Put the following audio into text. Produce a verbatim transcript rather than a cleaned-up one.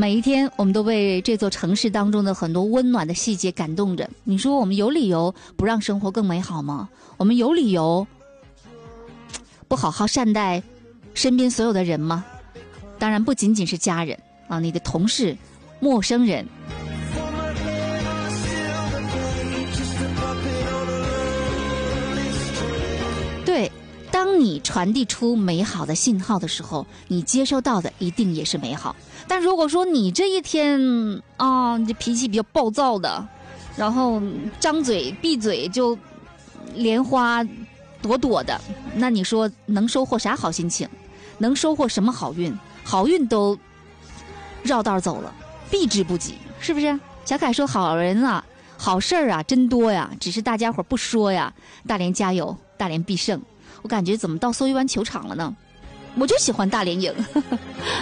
每一天我们都被这座城市当中的很多温暖的细节感动着。你说我们有理由不让生活更美好吗？我们有理由不好好善待身边所有的人吗？当然不仅仅是家人啊，你的同事、陌生人。对，当你传递出美好的信号的时候，你接收到的一定也是美好。但如果说你这一天啊，你这脾气比较暴躁的，然后张嘴闭嘴就莲花朵朵的，那你说能收获啥好心情？能收获什么好运？好运都绕道走了，避之不及，是不是？小凯说好人啊，好事儿啊真多呀，只是大家伙不说呀。大连加油，大连必胜。我感觉怎么到邹一湾球场了呢？我就喜欢大连赢。